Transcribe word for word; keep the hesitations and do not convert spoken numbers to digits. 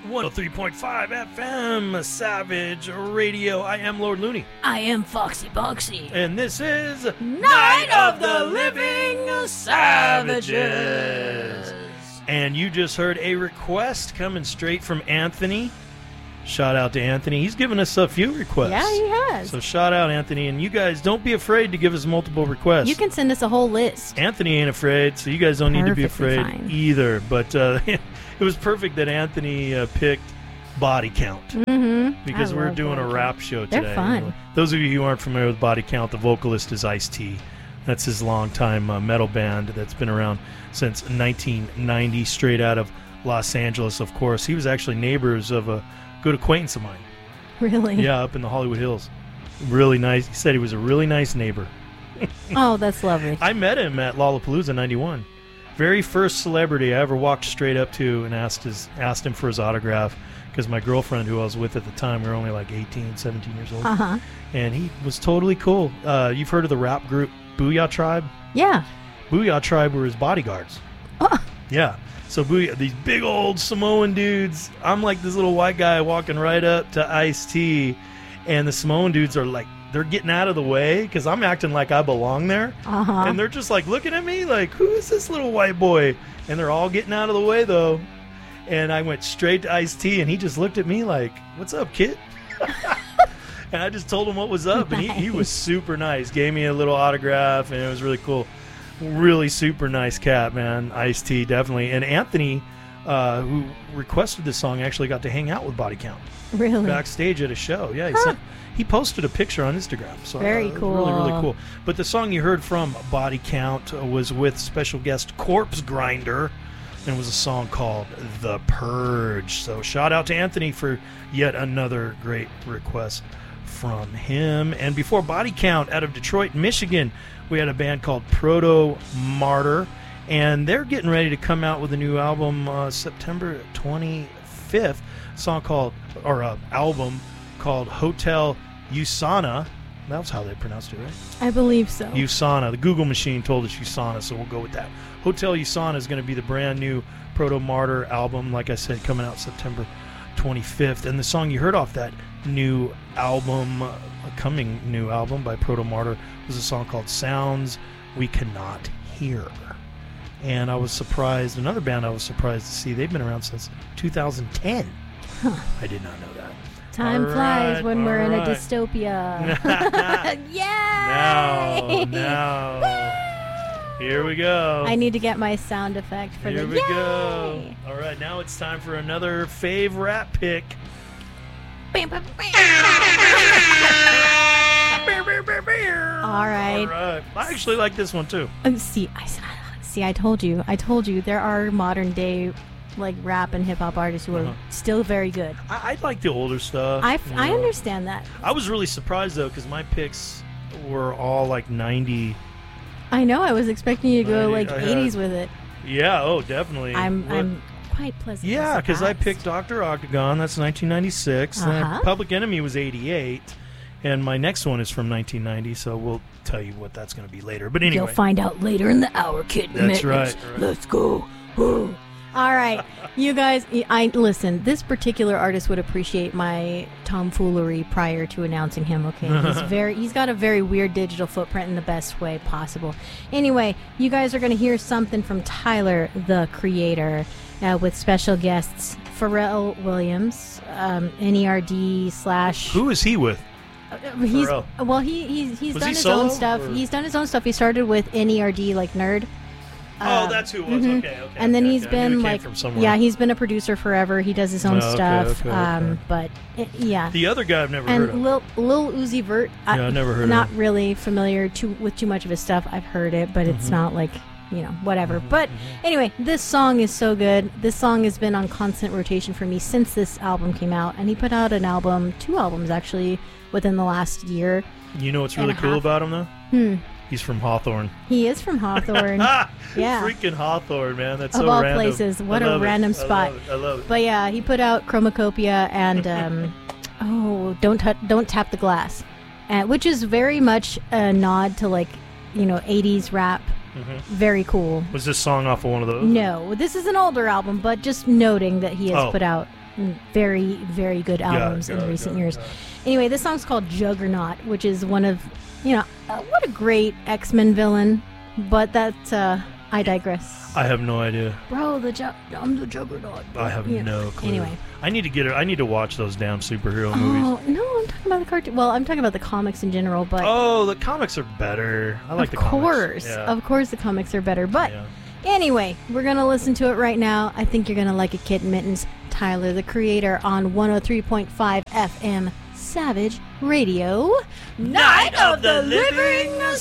one oh three point five F M, Savage Radio. I am Lord Looney. I am Foxy Boxy. And this is Night of the Living Savages. And you just heard a request coming straight from Anthony. Shout out to Anthony. He's given us a few requests. Yeah, he has. So shout out, Anthony. And you guys, don't be afraid to give us multiple requests. You can send us a whole list. Anthony ain't afraid, so you guys don't need Perfectly to be afraid fine. either. But uh, it was perfect that Anthony uh, picked Body Count. Mm-hmm. Because I we're love doing Body a Count. rap show today. They're fun. Those of you who aren't familiar with Body Count, the vocalist is Ice-T. That's his longtime uh, metal band that's been around since nineteen ninety, straight out of Los Angeles, of course. He was actually neighbors of a good acquaintance of mine. Really? Yeah, up in the Hollywood Hills. Really nice. He said he was a really nice neighbor. Oh, that's lovely. I met him at Lollapalooza ninety-one. Very first celebrity I ever walked straight up to and asked his asked him for his autograph, because my girlfriend, who I was with at the time, we were only like eighteen, seventeen years old. Uh-huh. And he was totally cool. Uh, you've heard of the rap group Booyah Tribe? Yeah. Booyah Tribe were his bodyguards. Oh. Yeah. So Booyah, these big old Samoan dudes. I'm like this little white guy walking right up to Ice-T, and the Samoan dudes are like, they're getting out of the way because I'm acting like I belong there. Uh-huh. And they're just like looking at me like, who is this little white boy? And they're all getting out of the way though. And I went straight to Ice-T, and he just looked at me like, what's up, kid? And I just told him what was up, and he, he was super nice. Gave me a little autograph, and it was really cool. Really super nice cat, man. Ice-T, definitely. And Anthony, uh, who requested this song, actually got to hang out with Body Count. Really? Backstage at a show. Yeah, he, Huh. sent, he posted a picture on Instagram. So Very uh, it was cool. Really, really cool. But the song you heard from Body Count uh, was with special guest Corpse Grinder, and it was a song called The Purge. So shout out to Anthony for yet another great request from him. And before Body Count, out of Detroit, Michigan, we had a band called Proto Martyr, and they're getting ready to come out with a new album uh, September twenty-fifth. A song called, or uh, album called Hotel Usana. That's how they pronounced it, right? I believe so. Usana. The Google machine told us Usana, so we'll go with that. Hotel Usana is going to be the brand new Proto Martyr album, like I said, coming out September twenty-fifth. And the song you heard off that new album, uh, coming new album by Proto Martyr, was a song called Sounds We Cannot Hear. And I was surprised, another band I was surprised to see, they've been around since two thousand ten. Huh. I did not know that. Time All flies right, when we're all in a right. dystopia. Now, Yay! now. Here we go. I need to get my sound effect for Here the we yay! go. All right, now it's time for another fave rap pick. Bam, bam, bam. All right. All right. I actually like this one too. Um, see, I see. I told you. I told you. There are modern day, like rap and hip hop artists who are Uh-huh. still very good. I, I like the older stuff. I, you I know. understand that. I was really surprised though, because my picks were all like ninety. I know. I was expecting you to go ninety, like I had- eighties with it. Yeah. Oh, definitely. I'm What- I'm quite pleasantly Yeah, because I surprised. picked Doctor Octagon. That's nineteen ninety-six. Uh-huh. Then Public Enemy was eighty-eight. And my next one is from nineteen ninety, so we'll tell you what that's going to be later. But anyway. You'll find out later in the hour, kid. That's Mittens. right, right. Let's go. Woo. All right, you guys. I listen. This particular artist would appreciate my tomfoolery prior to announcing him. Okay, he's very. He's got a very weird digital footprint in the best way possible. Anyway, you guys are going to hear something from Tyler, the Creator, uh, with special guests Pharrell Williams, um, N E R D slash. Who is he with? Uh, he's Pharrell. well, he he's he's Was done he his solo, own stuff. or- He's done his own stuff. He started with N E R D, like Nerd. Oh, Um, that's who it was. mhm. Okay, okay. And then okay, he's okay. I knew it been came like, from somewhere. yeah, he's been a producer forever. He does his own Oh, okay, stuff. okay, um, okay. but it, yeah. The other guy I've never heard of. And Lil, Lil Uzi Vert. Yeah, I never heard of Not him. really familiar too with too much of his stuff. I've heard it, but it's Mhm. not like, you know, whatever. Mhm, But mhm. anyway, this song is so good. This song has been on constant rotation for me since this album came out. And he put out an album, two albums actually, within the last year. You know what's and really a cool half. about him, though? Hmm. He's from Hawthorne. He is from Hawthorne. Yeah. Freaking Hawthorne, man. That's Of so all random. places. What I a love it. random I spot. love it. I love it. But yeah, he put out Chromacopia and um, oh, don't tu- don't tap the glass, uh, which is very much a nod to like, you know, eighties rap. Mhm. Very cool. Was this song off of one of those? No, this is an older album, but just noting that he has Oh. put out very, very good albums yeah, in yeah, recent yeah, years. yeah. Anyway, this song's called Juggernaut, which is one of, you know, uh, what a great X-Men villain. But that, uh, I digress. I have no idea. Bro, the ju- I'm the Juggernaut. I have Yeah. no clue. Anyway. I need to get it. I need to watch those damn superhero movies. Oh, no, I'm talking about the cartoon. Well, I'm talking about the comics in general, but Oh, the comics are better. I like of the course, comics. Yeah. of course the comics are better. But Yeah. anyway, we're going to listen to it right now. I think you're going to like it, Kitten Mittens. Tyler, the Creator, on one oh three point five F M Savage Radio. Night of the Living